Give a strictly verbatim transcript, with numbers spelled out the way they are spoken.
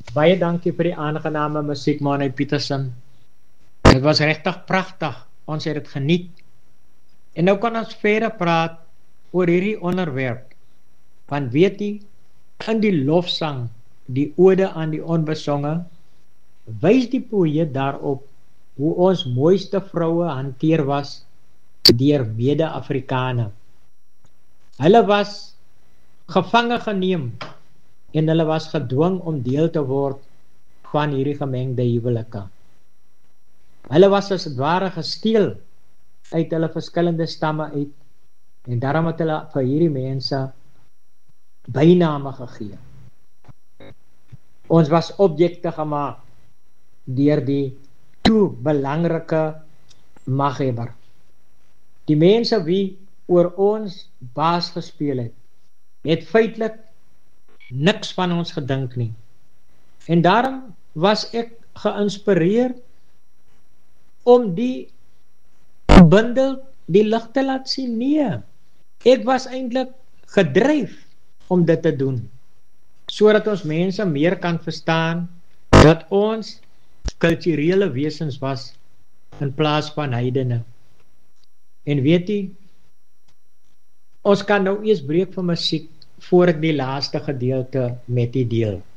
Baie dankie vir die aangename musiek, Manny Petersen. Dit was regtig pragtig. Ons het dit geniet. En nou kan ons verder praat oor hierdie onderwerp. Want weet jy, in die lofsang, die ode aan die onbesonge, wys die poëet daarop hoe ons mooiste vroue hanteer was deur mede-Afrikane. Hulle was gevange geneem en hulle was gedwing om deel te word van hierdie gemengde huwelike. Hulle was as het ware gesteel uit hulle verskillende stamme uit en daarom het hulle vir hierdie mense byname gegee. Ons was objekte gemaak deur die toe belangrike maghebber. Die mense wie oor ons baas gespeel het, het feitelik niks van ons gedink nie. En daarom was ek geïnspireer om die bundel die lig te laat sien. Nee, ek was eintlik gedryf om dit te doen, sodat ons mense meer kan verstaan dat ons kulturele wesens was in plaas van heidene. En weet jy, ons kan nou eers breek van musiek voor ek die laaste gedeelte met die deel.